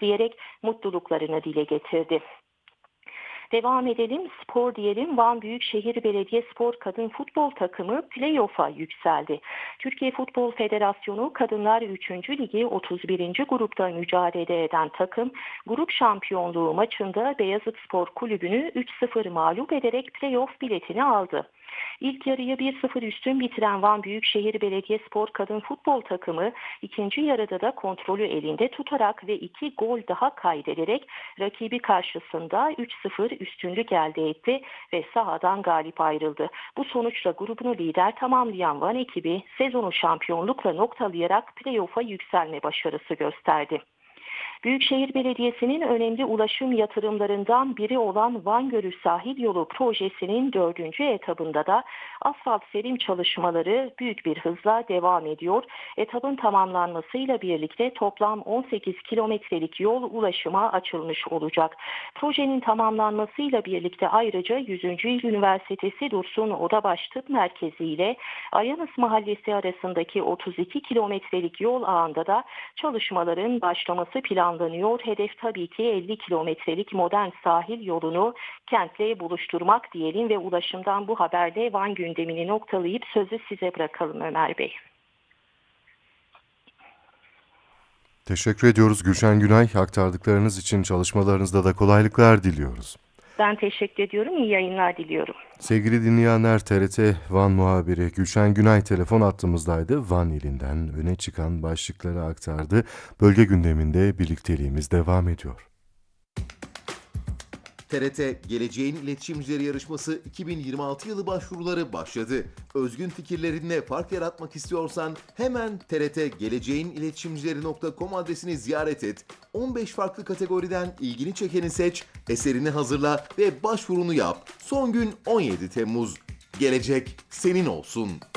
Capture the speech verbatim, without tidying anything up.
izleyerek mutluluklarını dile getirdi. Devam edelim, spor diyelim. Van Büyükşehir Belediyespor Kadın Futbol Takımı play-off'a yükseldi. Türkiye Futbol Federasyonu Kadınlar üçüncü Ligi otuz birinci grupta mücadele eden takım, grup şampiyonluğu maçında Beyazıtspor Kulübü'nü üç sıfır mağlup ederek play-off biletini aldı. İlk yarıyı bir sıfır üstün bitiren Van Büyükşehir Belediyespor Kadın Futbol Takımı ikinci yarıda da kontrolü elinde tutarak ve iki gol daha kaydederek rakibi karşısında üç sıfır üstünlük elde etti ve sahadan galip ayrıldı. Bu sonuçla grubunu lider tamamlayan Van ekibi sezonu şampiyonlukla noktalayarak play-off'a yükselme başarısı gösterdi. Büyükşehir Belediyesi'nin önemli ulaşım yatırımlarından biri olan Van Gölü Sahil Yolu projesinin dördüncü etabında da asfalt serim çalışmaları büyük bir hızla devam ediyor. Etabın tamamlanmasıyla birlikte toplam on sekiz kilometrelik yol ulaşıma açılmış olacak. Projenin tamamlanmasıyla birlikte ayrıca yüzüncü İl Üniversitesi Dursun Odabaş Tıp Merkezi ile Ayanos Mahallesi arasındaki otuz iki kilometrelik yol ağında da çalışmaların başlaması planlanıyor. Hedef tabii ki elli kilometrelik modern sahil yolunu kentle buluşturmak diyelim ve ulaşımdan bu haberle Van gündemini noktalayıp sözü size bırakalım Ömer Bey. Teşekkür ediyoruz Gülşen Günay. Aktardıklarınız için çalışmalarınızda da kolaylıklar diliyoruz. Ben teşekkür ediyorum. İyi yayınlar diliyorum. Sevgili dinleyenler, T R T Van muhabiri Gülşen Günay telefon hattımızdaydı. Van ilinden öne çıkan başlıkları aktardı. Bölge gündeminde birlikteliğimiz devam ediyor. T R T Geleceğin İletişimcileri Yarışması iki bin yirmi altı yılı başvuruları başladı. Özgün fikirlerinle fark yaratmak istiyorsan hemen T R T geleceğin iletişimcileri nokta com adresini ziyaret et. on beş farklı kategoriden ilgini çekeni seç, eserini hazırla ve başvurunu yap. Son gün on yedi Temmuz. Gelecek senin olsun.